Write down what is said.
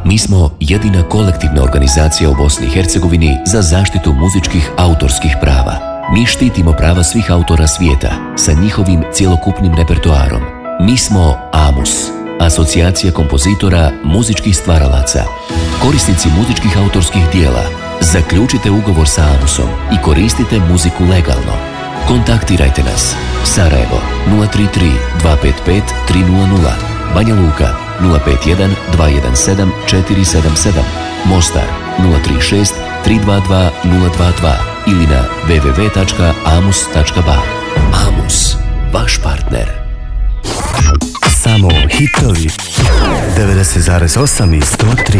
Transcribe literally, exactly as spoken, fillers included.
Mi smo jedina kolektivna organizacija u Bosni i Hercegovini za zaštitu muzičkih autorskih prava. Mi štitimo prava svih autora svijeta sa njihovim cjelokupnim repertoarom. Mi smo AMUS, Asocijacija kompozitora muzičkih stvaralaca. Korisnici muzičkih autorskih dijela, zaključite ugovor sa AMUSom i koristite muziku legalno. Kontaktirajte nas. Sarajevo nula tri tri dva pet pet tri nula nula, Banja Luka nula pet jedan dva jedan sedam četiri sedam sedam, Mostar nula tri šest tri dva dva nula dva dva ili na w w w tačka amus tačka ba. AMUS, vaš partner. Samo hitovi devedeset zarez osam i sto tri.